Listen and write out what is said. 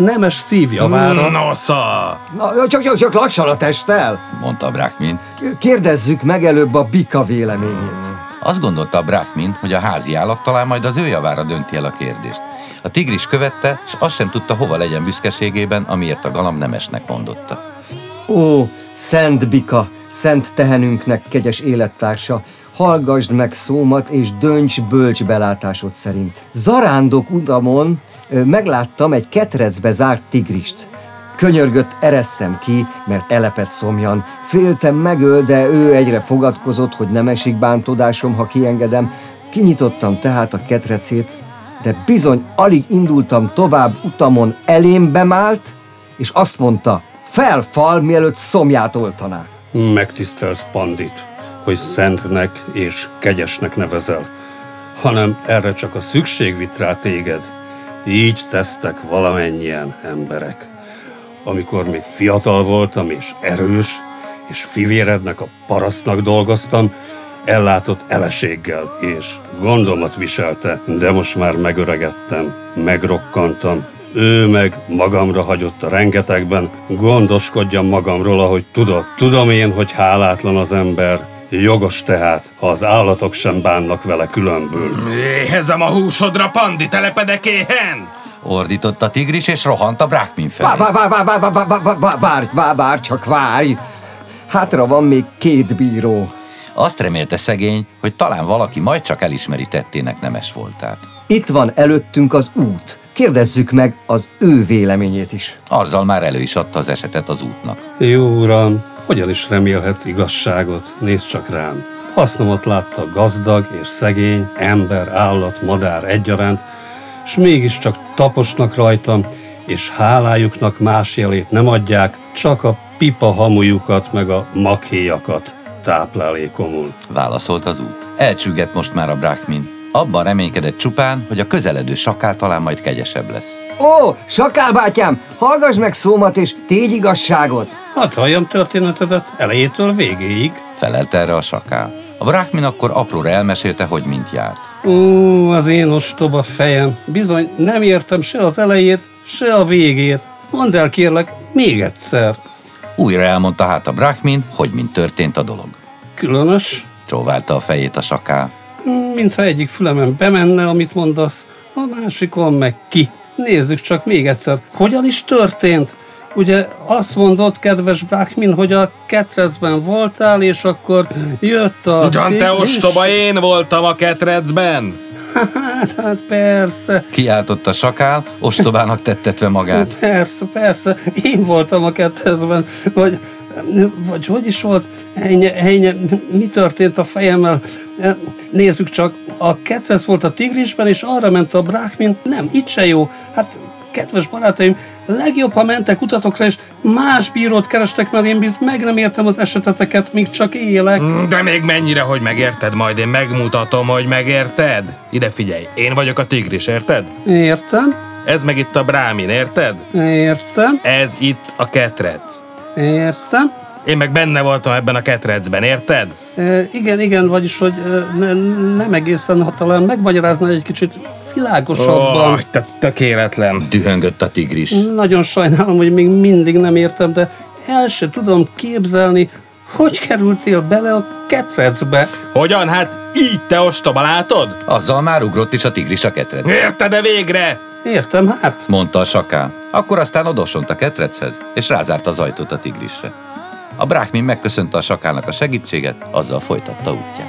nemes szívjavára. Nosza! Na, csak lassan a testtel, mondta a Brahmin. Kérdezzük meg előbb a bika véleményét. Azt gondolta a Brahmin, hogy a házi állat talán majd az ő javára dönti el a kérdést. A tigris követte, és azt sem tudta, hova legyen büszkeségében, amiért a galamb nemesnek mondotta. Ó, szent bika, szent tehenünknek kegyes élettársa, hallgasd meg szómat, és dönts bölcs belátásod szerint. Zarándok utamon megláttam egy ketrecbe zárt tigrist. Könyörgött, eresszem ki, mert elepett szomjan. Féltem megöl, de ő egyre fogadkozott, hogy nem esik bántódásom, ha kiengedem. Kinyitottam tehát a ketrecét, de bizony alig indultam tovább utamon, elém bemált, és azt mondta, felfal, mielőtt szomját oltaná. Megtisztelsz, Pandit, hogy szentnek és kegyesnek nevezel, hanem erre csak a szükség vitt rá téged. Így tesztek valamennyien emberek. Amikor még fiatal voltam és erős, és fivérednek a parasztnak dolgoztam, ellátott eleséggel és gondomat viselte, de most már megöregedtem, megrokkantam. Ő meg magamra hagyott a rengetegben, gondoskodjam magamról, ahogy tudod. Tudom én, hogy hálátlan az ember, jogos tehát, ha az állatok sem bánnak vele különbül. Éhezem a húsodra, Pandi, telepedek éhen! Ordított a tigris, és rohant a Brahmin felé. Várj! Hátra van még 2 bíró. Azt remélte szegény, hogy talán valaki majd csak elismeri tettének nemes voltát. Itt van előttünk az út. Kérdezzük meg az ő véleményét is. Azzal már elő is adta az esetet az útnak. Jó uram, hogyan is remélhetsz igazságot? Nézd csak rám. Hasznomat látta gazdag és szegény, ember, állat, madár egyaránt, s mégiscsak taposnak rajtam, és hálájuknak más jelét nem adják, csak a pipa hamujukat meg a maghéjakat táplálékomul. Válaszolt az út. Elcsüggett most már a Brahmin. Abban reménykedett csupán, hogy a közeledő sakál talán majd kegyesebb lesz. Ó, sakál bátyám, hallgass meg szómat és tégy igazságot! Hát halljam történetedet elejétől végéig. Felelte erre a sakál. A Brahmin akkor apróra elmesélte, hogy mint járt. Ó, az én ostoba fejem. Bizony nem értem se az elejét, se a végét. Mondd el kérlek, még egyszer. Újra elmondta hát a Brahmin, hogy mint történt a dolog. Különös? Csóválta a fejét a sakál. Mintha egyik fülemen bemenne, amit mondasz, a másikon meg ki. Nézzük csak még egyszer, hogyan is történt. Ugye azt mondod, kedves Brahmin, hogy a ketrecben voltál, és akkor jött a... Ugyan te ostoba, én voltam a ketrecben! Hát persze. Kiáltott a sakál, ostobának tettetve magát. Persze, én voltam a ketrecben, vagy hogy is volt? Ennyi, mi történt a fejemmel? Nézzük csak, a ketrec volt a tigrisben, és arra ment a Brahmin. Nem, itt se jó. Hát, kedves barátaim, legjobb, ha mentek utatokra, és más bírót kerestek, mert én meg nem értem az eseteteket, míg csak élek. De még mennyire, hogy megérted, majd én megmutatom, hogy megérted. Ide figyelj, én vagyok a tigris, érted? Értem. Ez meg itt a Brahmin, érted? Értem. Ez itt a ketrec. Értem. Én meg benne voltam ebben a ketrecben, érted? Igen, vagyis, hogy nem egészen, ha talán megmagyarázna egy kicsit világosabban. Te tökéletlen. Dühöngött a tigris. Nagyon sajnálom, hogy még mindig nem értem, de el se tudom képzelni, hogy kerültél bele a ketrecbe. Hogyan? Hát így, te ostoba, látod? Azzal már ugrott is a tigris a ketrecbe. Érted-e végre? Értem, hát. Mondta a sakál. Akkor aztán odosont a ketrechez, és rázárta az ajtót a tigrisre. A Brahmin megköszönte a sakálnak a segítséget, azzal folytatta útját.